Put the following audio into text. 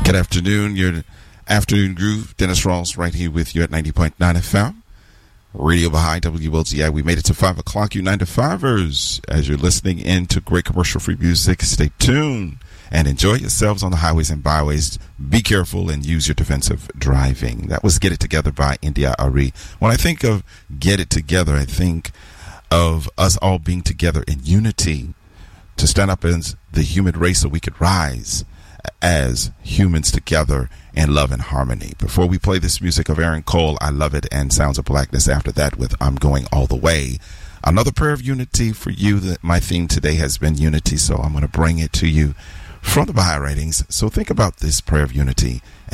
Good afternoon. Your afternoon groove. Dennis Ross right here with you at 90.9 FM. Radio Baha'i, WLZI. We made it to 5 o'clock, you 9-to-5ers. As you're listening in to great commercial-free music, stay tuned and enjoy yourselves on the highways and byways. Be careful and use your defensive driving. That was Get It Together by India Ari. When I think of Get It Together, I think of us all being together in unity to stand up as the human race so we could rise as humans together in love and harmony. Before we play this music of Aaron Cole, I Love It, and Sounds of Blackness after that with I'm Going All the Way. Another prayer of unity for you. That my theme today has been unity, so I'm going to bring it to you from the Baha'i writings. So think about this prayer of unity